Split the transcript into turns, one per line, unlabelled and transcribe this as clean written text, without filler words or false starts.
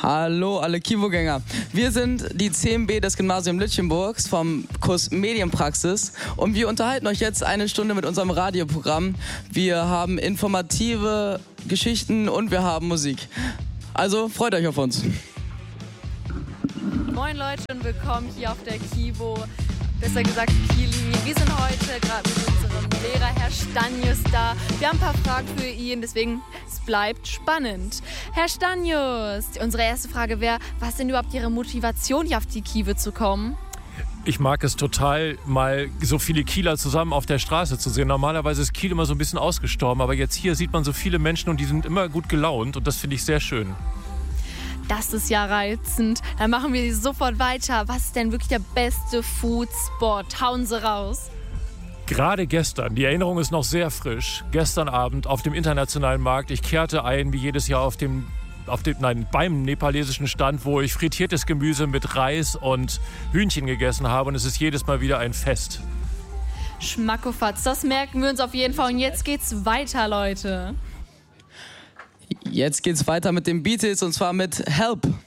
Hallo alle Kivo-Gänger. Wir sind die 10b des Gymnasium Lütchenburgs vom Kurs Medienpraxis und wir unterhalten euch jetzt eine Stunde mit unserem Radioprogramm. Wir haben informative Geschichten und wir haben Musik. Also freut euch auf uns.
Moin Leute und willkommen hier auf der Kivo, besser gesagt Kili. Wir sind heute gerade mit unserem Lehrer Herr Stanius da. Wir haben ein paar Fragen für ihn, deswegen es bleibt spannend. Herr Stanius, unsere erste Frage wäre, was ist denn überhaupt Ihre Motivation, hier auf die Kivo zu kommen?
Ich mag es total, mal so viele Kieler zusammen auf der Straße zu sehen. Normalerweise ist Kiel immer so ein bisschen ausgestorben, aber jetzt hier sieht man so viele Menschen und die sind immer gut gelaunt und das finde ich sehr schön.
Das ist ja reizend. Dann machen wir sofort weiter. Was ist denn wirklich der beste Foodspot? Hauen Sie raus.
Gerade gestern, die Erinnerung ist noch sehr frisch, gestern Abend auf dem internationalen Markt. Ich kehrte ein, wie jedes Jahr beim nepalesischen Stand, wo ich frittiertes Gemüse mit Reis und Hühnchen gegessen habe. Und es ist jedes Mal wieder ein Fest.
Schmackofatz, das merken wir uns auf jeden Fall. Und jetzt geht's weiter, Leute.
Jetzt geht's weiter mit den Beatles und zwar mit Help.